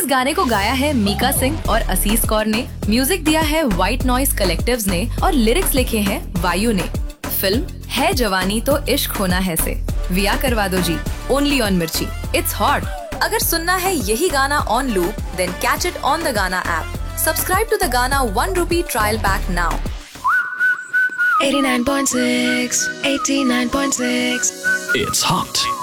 गाने को गाया है मीका सिंह और असीस कौर ने, म्यूजिक दिया है व्हाइट नॉइस कलेक्टिव्स ने और लिरिक्स लिखे हैं वायु ने। फिल्म है जवानी तो इश्क होना है से विया करवा दो जी, ओनली ऑन मिर्ची, इट्स हॉट। अगर सुनना है यही गाना on loop, then catch it on the गाना ऐप। सब्सक्राइब टू द गाना 1 rupee trial pack now. 89.6, 89.6. It's hot.